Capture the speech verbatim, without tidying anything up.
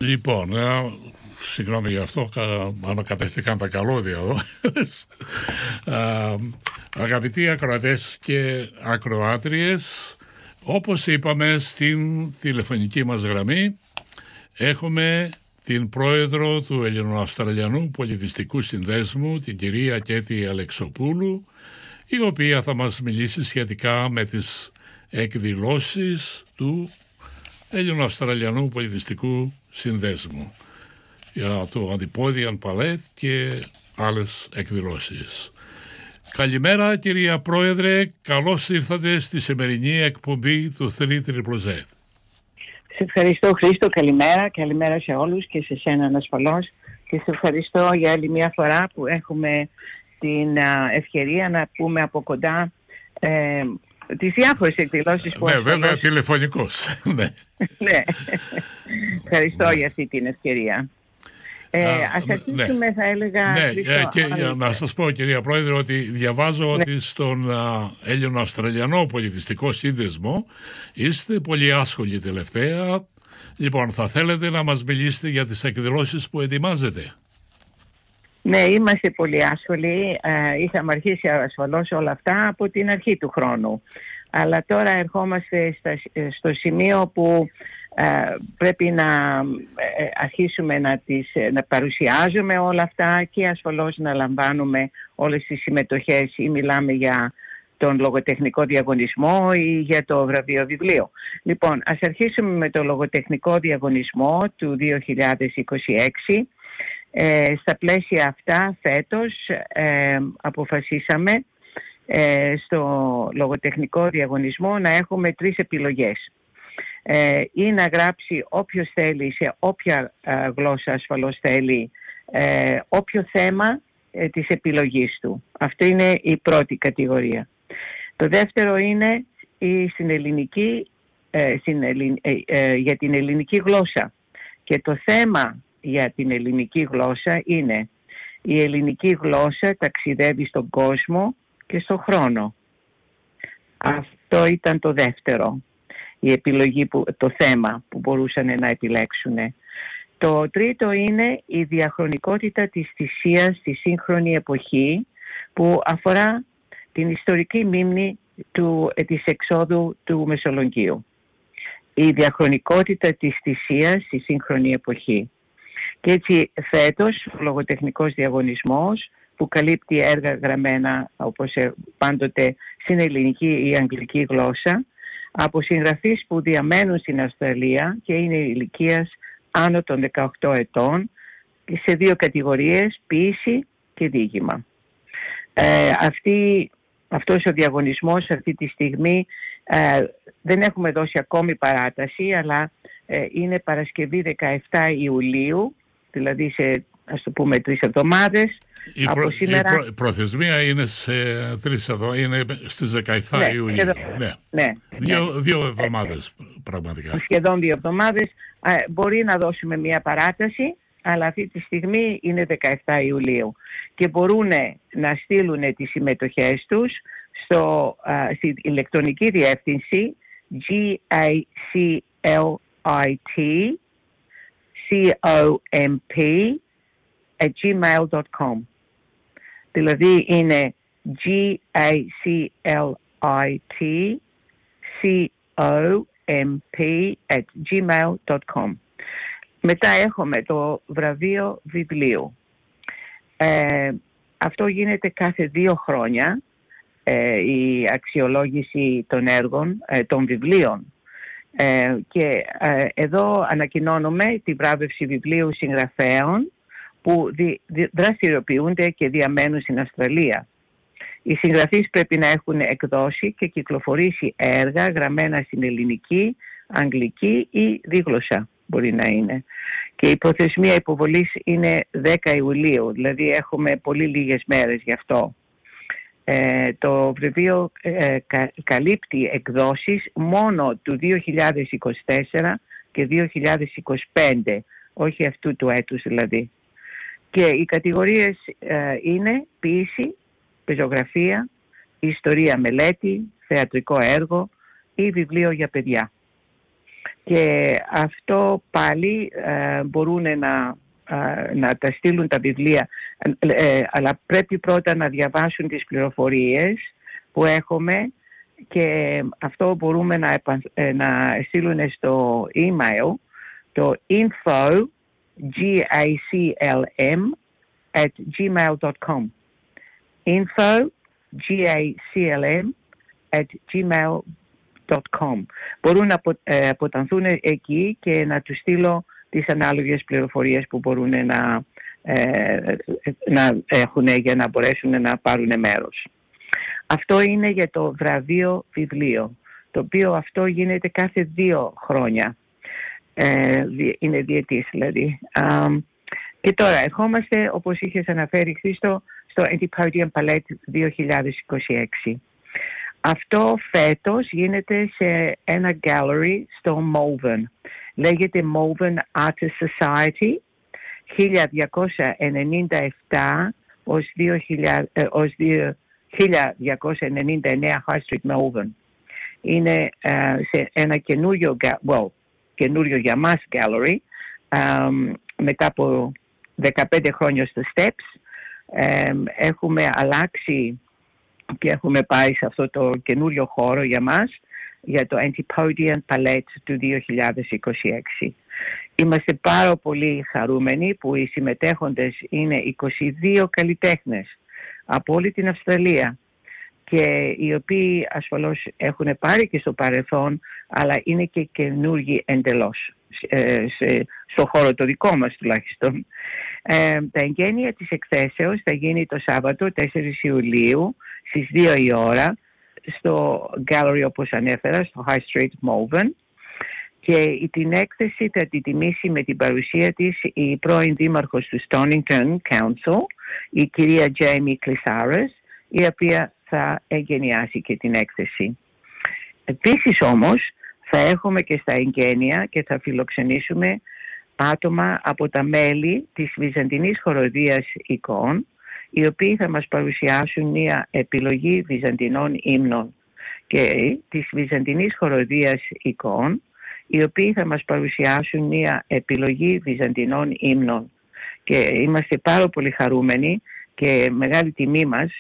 Λοιπόν, ε, συγγνώμη γι' αυτό, ανακατεύτηκαν τα καλώδια εδώ. ε, αγαπητοί ακροατές και ακροάτριες, όπως είπαμε στην τηλεφωνική μας γραμμή, έχουμε την πρόεδρο του Ελληνοαυστραλιανού Πολιτιστικού Συνδέσμου, την κυρία Κέτη Αλεξοπούλου, η οποία θα μας μιλήσει σχετικά με τις εκδηλώσεις του Ελληνοαυστραλιανού Πολιτιστικού Συνδέσμου για το Αντιπόδιαν Παλέτ και άλλες εκδηλώσεις. Καλημέρα κυρία Πρόεδρε, καλώς ήρθατε στη σημερινή εκπομπή του τρία Z. Σε ευχαριστώ Χρήστο, καλημέρα, καλημέρα σε όλους και σε σένα ασφαλώς, και σε ευχαριστώ για άλλη μια φορά που έχουμε την ευκαιρία να πούμε από κοντά ε, τις διάφορες εκδηλώσεις που ναι, έχουμε. βέβαια τηλεφωνικός. ναι. ναι. Ευχαριστώ ναι. για αυτή την ευκαιρία. Ε, Α, ας αρχίσουμε ναι. θα έλεγα... Ναι, Χρήστο, ε, και, για να σας πω κυρία Πρόεδρε ότι διαβάζω ναι. ότι στον Έλληνο-Αυστραλιανό Πολιτιστικό Σύνδεσμο είστε πολύ άσχολοι τελευταία. Λοιπόν, θα θέλετε να μας μιλήσετε για τις εκδηλώσεις που ετοιμάζετε? Ναι, είμαστε πολύ άσχολοι. Ε, είχαμε αρχίσει ασφαλώς όλα αυτά από την αρχή του χρόνου. Αλλά τώρα ερχόμαστε στα, στο σημείο που ε, πρέπει να ε, αρχίσουμε να, τις, να παρουσιάζουμε όλα αυτά και ασφαλώς να λαμβάνουμε όλες τις συμμετοχές, ή μιλάμε για τον λογοτεχνικό διαγωνισμό ή για το βραβείο βιβλίο. Λοιπόν, ας αρχίσουμε με το λογοτεχνικό διαγωνισμό του δύο χιλιάδες είκοσι έξι. Ε, στα πλαίσια αυτά φέτος ε, αποφασίσαμε ε, στο λογοτεχνικό διαγωνισμό να έχουμε τρεις επιλογές. Ε, ή να γράψει όποιος θέλει, σε όποια ε, γλώσσα ασφαλώς θέλει, ε, όποιο θέμα ε, της επιλογής του. Αυτή είναι η πρώτη κατηγορία. Το δεύτερο είναι η, στην ελληνική, ε, στην ελλην, ε, ε, για την ελληνική γλώσσα. Και το θέμα για την ελληνική γλώσσα είναι η ελληνική γλώσσα ταξιδεύει στον κόσμο και στον χρόνο. Αυτό ήταν το δεύτερο, η επιλογή που, το θέμα που μπορούσαν να επιλέξουν. Το τρίτο είναι η διαχρονικότητα της θυσίας στη σύγχρονη εποχή, που αφορά την ιστορική μνήμη του, της εξόδου του Μεσολογγίου. Η διαχρονικότητα της θυσίας στη σύγχρονη εποχή. Και έτσι φέτος ο λογοτεχνικός διαγωνισμός, που καλύπτει έργα γραμμένα όπως πάντοτε στην ελληνική ή αγγλική γλώσσα, από συγγραφείς που διαμένουν στην Αυστραλία και είναι ηλικίας άνω των δεκαοκτώ ετών, σε δύο κατηγορίες, ποίηση και διήγημα. Ε, αυτή, αυτός ο διαγωνισμός αυτή τη στιγμή ε, δεν έχουμε δώσει ακόμη παράταση, αλλά ε, είναι Παρασκευή δεκαεφτά Ιουλίου, δηλαδή σε, ας το πούμε, τρεις εβδομάδες. Η, προ, σήμερα... η προ, προθεσμία είναι, σε τρεις εβδο... είναι στις δεκαεφτά ναι, Ιουλίου. Σχεδόν, ναι. Ναι, δύο, ναι. δύο εβδομάδες πραγματικά. Σχεδόν δύο εβδομάδες. Ε, μπορεί να δώσουμε μια παράταση, αλλά αυτή τη στιγμή είναι δεκαεφτά Ιουλίου. Και μπορούν να στείλουν τις συμμετοχές τους στο, uh, στην ηλεκτρονική διεύθυνση G A C L I T C O M P at gmail dot com. Δηλαδή είναι G A C L I T C O M P at gmail dot com. Μετά έχουμε το βραβείο βιβλίου. Ε, αυτό γίνεται κάθε δύο χρόνια, ε, η αξιολόγηση των έργων, ε, των βιβλίων. Ε, και ε, εδώ ανακοινώνουμε τη βράβευση βιβλίου συγγραφέων που δι, δι, δραστηριοποιούνται και διαμένουν στην Αυστραλία. Οι συγγραφείς πρέπει να έχουν εκδώσει και κυκλοφορήσει έργα γραμμένα στην ελληνική, αγγλική ή δίγλωσσα μπορεί να είναι. Και η προθεσμία υποβολής είναι δέκα Ιουλίου, δηλαδή έχουμε πολύ λίγες μέρες γι' αυτό. Ε, το βραβείο ε, κα, καλύπτει εκδόσεις μόνο του δύο χιλιάδες είκοσι τέσσερα και δύο χιλιάδες είκοσι πέντε, όχι αυτού του έτους δηλαδή. Και οι κατηγορίες ε, είναι ποίηση, πεζογραφία, ιστορία μελέτη, θεατρικό έργο ή βιβλίο για παιδιά. Και αυτό πάλι ε, μπορούν να, ε, να τα στείλουν τα βιβλία, ε, αλλά πρέπει πρώτα να διαβάσουν τις πληροφορίες που έχουμε, και αυτό μπορούμε να, ε, να στείλουν στο email, το info gaclm at gmail dot com. info gaclm at gmail dot com. Μπορούν να ε, αποτανθούν εκεί και να τους στείλω τις ανάλογες πληροφορίες που μπορούν να, ε, να έχουν για να μπορέσουν να πάρουν μέρος. Αυτό είναι για το βραβείο βιβλίο, το οποίο αυτό γίνεται κάθε δύο χρόνια. Ε, είναι διετής δηλαδή. Um, και τώρα ερχόμαστε, όπως είχες αναφέρει, Χρήστο, στο Antipodean Palette δύο χιλιάδες είκοσι έξι. Αυτό φέτος γίνεται σε ένα gallery στο Malvern. Λέγεται Malvern Artist Society, χίλια διακόσια ενενήντα επτά ως χίλια διακόσια ενενήντα εννέα High Street Malvern. Είναι uh, σε ένα καινούριο, well, καινούριο για μας gallery, um, μετά από δεκαπέντε χρόνια στο Steps. Um, έχουμε αλλάξει και έχουμε πάει σε αυτό το καινούριο χώρο για μας, για το Antipodean Palette του δύο χιλιάδες είκοσι έξι. Είμαστε πάρα πολύ χαρούμενοι που οι συμμετέχοντες είναι είκοσι δύο καλλιτέχνες από όλη την Αυστραλία, και οι οποίοι ασφαλώς έχουν πάρει και στο παρελθόν, αλλά είναι και καινούργοι εντελώς, ε, σε, στο χώρο το δικό μας τουλάχιστον. Ε, τα εγγένεια της εκθέσεως θα γίνει το Σάββατο τέσσερις Ιουλίου στις δύο η ώρα στο gallery, όπως ανέφερα, στο High Street Malvern, και την έκθεση θα τη τιμήσει με την παρουσία της η πρώην δήμαρχος του Stonington Council, η κυρία Jamie Clissaris, η οποία θα εγγενιάσει και την έκθεση. Επίσης όμως θα έχουμε και στα εγγένεια και θα φιλοξενήσουμε άτομα από τα μέλη της Βυζαντινής Χοροδίας Εικόν, οι οποίοι θα μας παρουσιάσουν μια επιλογή βυζαντινών ύμνων, και της Βυζαντινής Χοροδίας Εικόν, οι οποίοι θα μας παρουσιάσουν μια επιλογή βυζαντινών ύμνων. Και είμαστε πάρα πολύ χαρούμενοι και μεγάλη τιμή μας